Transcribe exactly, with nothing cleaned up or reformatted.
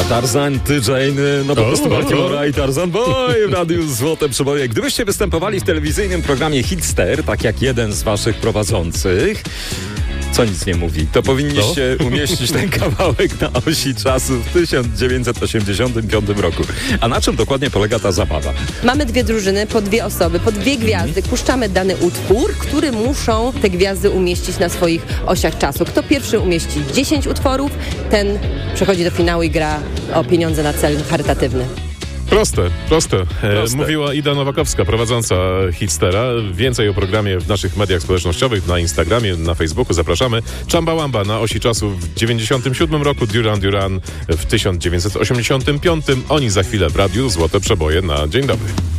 Ja Tarzan, ty Jane, no po prostu Baltimora i Tarzan Boy w Radiu Złote Przeboje. Gdybyście występowali w telewizyjnym programie Hitster, tak jak jeden z waszych prowadzących, co nic nie mówi, to powinniście no. umieścić ten kawałek na osi czasu w tysiąc dziewięćset osiemdziesiątym piątym roku. A na czym dokładnie polega ta zabawa? Mamy dwie drużyny, po dwie osoby, po dwie gwiazdy. Puszczamy dany utwór, który muszą te gwiazdy umieścić na swoich osiach czasu. Kto pierwszy umieści dziesięć utworów, ten przechodzi do finału i gra o pieniądze na cel charytatywny. Proste, proste. proste. E, mówiła Ida Nowakowska, prowadząca Hitstera. Więcej o programie w naszych mediach społecznościowych, na Instagramie, na Facebooku. Zapraszamy. Chumbawamba na osi czasu w dziewięćdziesiątym siódmym roku, Duran Duran w tysiąc dziewięćset osiemdziesiątym piątym. Oni za chwilę w Radiu Złote Przeboje na Dzień Dobry.